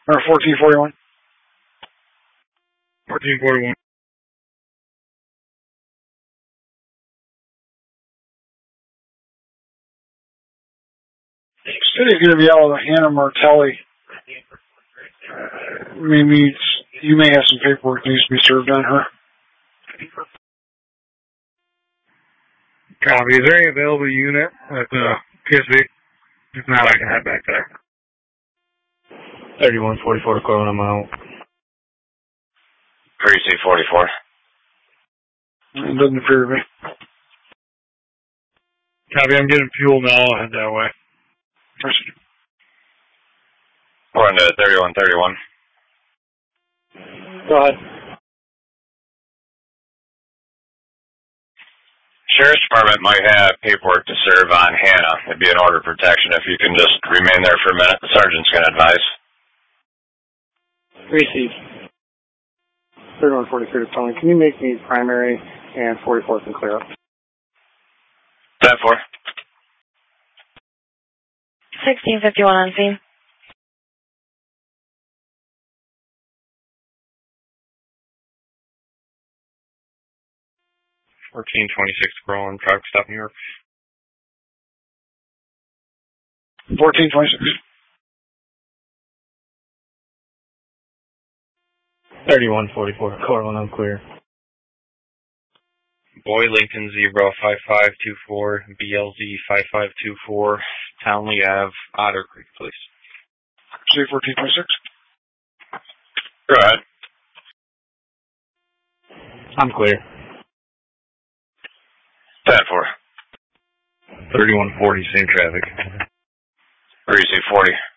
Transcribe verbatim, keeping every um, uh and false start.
Or fourteen forty-one. fourteen forty-one. City's going to be out with Hannah Martelli. Uh, maybe you may have some paperwork that needs to be served on her. Copy. Is there any available unit at the P S B? If not, I can head back there. thirty-one forty-four to Corwin, I'm out. Precinct forty-four. It doesn't appear to be. Copy. I'm getting fuel now. I'll head that way. We're on to thirty-one thirty-one. Go ahead. Sheriff's Department might have paperwork to serve on Hannah. It'd be an order of protection if you can just remain there for a minute. The sergeant's going to advise. Receive. thirty-one forty-three to Tony. Can you make me primary and forty-fourth and clear up? ten four. sixteen fifty-one on scene. fourteen twenty-six Corwin, traffic stop New York. fourteen twenty-six. thirty-one forty-four Corwin, I'm clear. Boy Lincoln Zebra five five two four, B L Z five five two four, Townley Ave, Otter Creek, please. Say fourteen twenty-six. Go ahead. I'm clear. ten four. thirty-one forty, same traffic. Precinct forty.